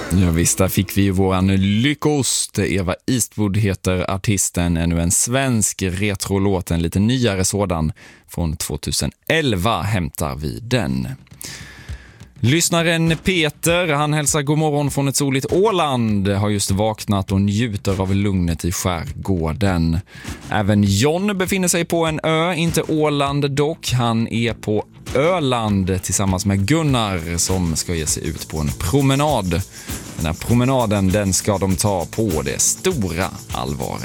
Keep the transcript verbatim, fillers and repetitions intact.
Ja visst, där fick vi ju våran lyckost. Eva Eastwood heter artisten, ännu en svensk retrolåt, en lite nyare sådan. Från tjugoelva hämtar vi den. Lyssnaren Peter, han hälsar god morgon från ett soligt Åland, har just vaknat och njuter av lugnet i skärgården. Även John befinner sig på en ö, inte Åland dock. Han är på Öland tillsammans med Gunnar som ska ge sig ut på en promenad. Den här promenaden, den ska de ta på det stora allvaret.